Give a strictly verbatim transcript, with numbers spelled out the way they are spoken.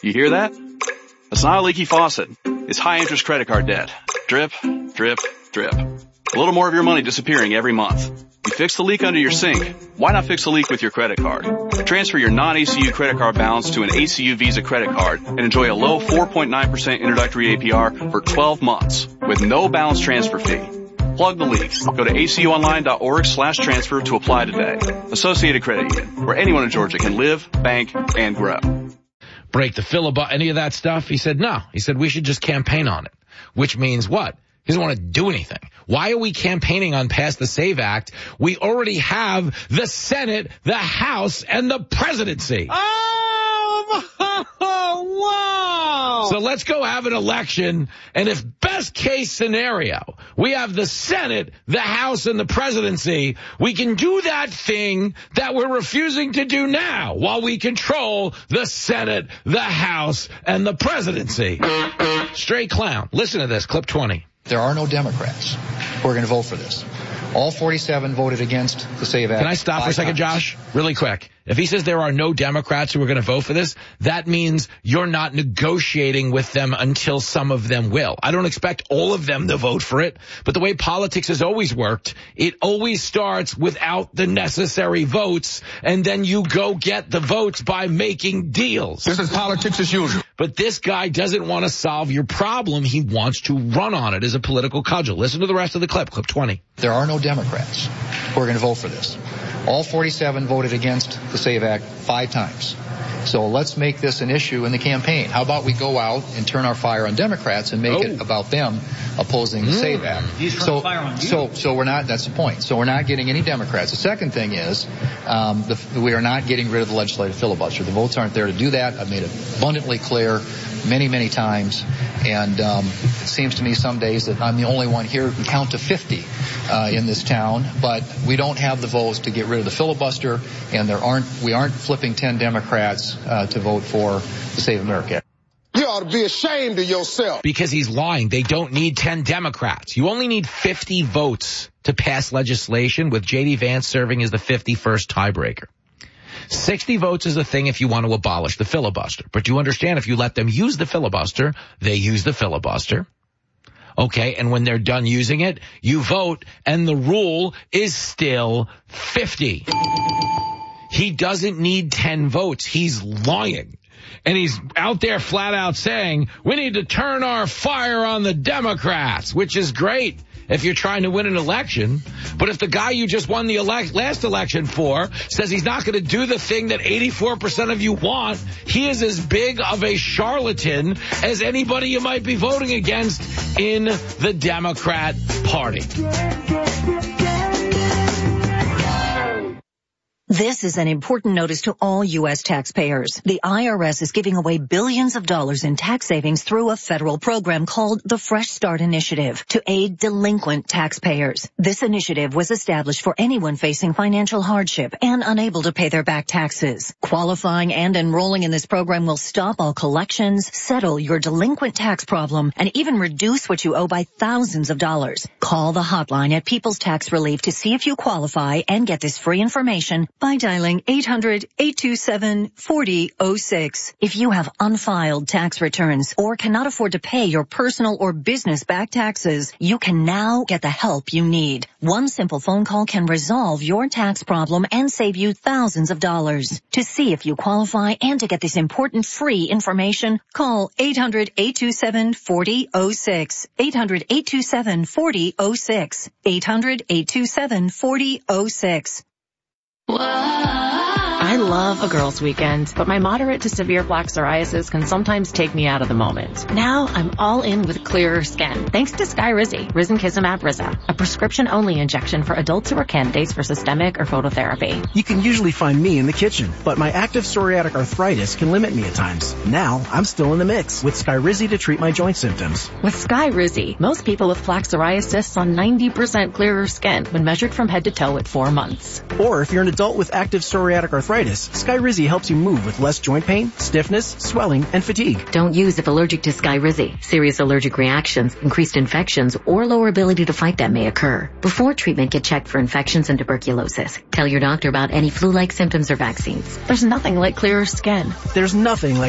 You hear that? That's not a leaky faucet. It's high-interest credit card debt. Drip, drip, drip. A little more of your money disappearing every month. You fix the leak under your sink. Why not fix the leak with your credit card? Transfer your non-A C U credit card balance to an A C U Visa credit card and enjoy a low four point nine percent introductory A P R for twelve months with no balance transfer fee. Plug the leaks. Go to A C U online dot org slash transfer to apply today. Associated Credit Union, where anyone in Georgia can live, bank, and grow. Break the filibuster, any of that stuff? He said no. He said we should just campaign on it, which means what? He doesn't want to do anything. Why are we campaigning on Pass the SAVE Act? We already have the Senate, the House, and the presidency. Oh, wow. So let's go have an election, and if best case scenario, we have the Senate, the House, and the presidency, we can do that thing that we're refusing to do now while we control the Senate, the House, and the presidency. Straight clown. Listen to this, clip twenty. There are no Democrats who are going to vote for this. All forty-seven voted against the SAVE Act. Can I stop for a second, Josh? Really quick. If he says there are no Democrats who are going to vote for this, that means you're not negotiating with them until some of them will. I don't expect all of them to vote for it, but the way politics has always worked, it always starts without the necessary votes, and then you go get the votes by making deals. This is politics as usual. But this guy doesn't want to solve your problem. He wants to run on it as a political cudgel. Listen to the rest of the clip, clip twenty. There are no Democrats who are going to vote for this. All forty-seven voted against the SAVE Act five times. So let's make this an issue in the campaign. How about we go out and turn our fire on Democrats and make oh. it about them opposing the mm. SAVE Act? He's trying so, to fire on you. So, so we're not, that's the point. So we're not getting any Democrats. The second thing is, um, the, we are not getting rid of the legislative filibuster. The votes aren't there to do that. I've made it abundantly clear many, many times. And um, it seems to me some days that I'm the only one here who can count to fifty uh, in this town. But we don't have the votes to get rid of the filibuster, and there aren't, we aren't flipping ten Democrats uh, to vote for the Save America Act. You ought to be ashamed of yourself. Because he's lying. They don't need ten Democrats. You only need fifty votes to pass legislation, with J D Vance serving as the fifty-first tiebreaker. sixty votes is a thing if you want to abolish the filibuster. But you understand, if you let them use the filibuster, they use the filibuster. Okay, and when they're done using it, you vote, and the rule is still fifty. He doesn't need ten votes. He's lying. And he's out there flat out saying, we need to turn our fire on the Democrats, which is great if you're trying to win an election. But if the guy you just won the elect- last election for says he's not going to do the thing that eighty-four percent of you want, he is as big of a charlatan as anybody you might be voting against in the Democrat Party. This is an important notice to all U S taxpayers. The I R S is giving away billions of dollars in tax savings through a federal program called the Fresh Start Initiative to aid delinquent taxpayers. This initiative was established for anyone facing financial hardship and unable to pay their back taxes. Qualifying and enrolling in this program will stop all collections, settle your delinquent tax problem, and even reduce what you owe by thousands of dollars. Call the hotline at People's Tax Relief to see if you qualify and get this free information by dialing eight hundred, eight two seven, four zero zero six. If you have unfiled tax returns or cannot afford to pay your personal or business back taxes, you can now get the help you need. One simple phone call can resolve your tax problem and save you thousands of dollars. To see if you qualify and to get this important free information, call eight hundred, eight two seven, four zero zero six. eight hundred, eight two seven, four zero zero six. eight hundred, eight two seven, four zero zero six. I love a girls' weekend, but my moderate to severe plaque psoriasis can sometimes take me out of the moment. Now I'm all in with clearer skin, thanks to Skyrizi, Risankizumab Riza, a prescription-only injection for adults who are candidates for systemic or phototherapy. You can usually find me in the kitchen, but my active psoriatic arthritis can limit me at times. Now I'm still in the mix with Skyrizi to treat my joint symptoms. With Skyrizi, most people with plaque psoriasis saw ninety percent clearer skin when measured from head to toe at four months. Or if you're an adult with active psoriatic arthritis, Skyrizi helps you move with less joint pain, stiffness, swelling, and fatigue. Don't use if allergic to Skyrizi. Serious allergic reactions, increased infections, or lower ability to fight them may occur. Before treatment, get checked for infections and tuberculosis. Tell your doctor about any flu-like symptoms or vaccines. There's nothing like clearer skin. There's nothing like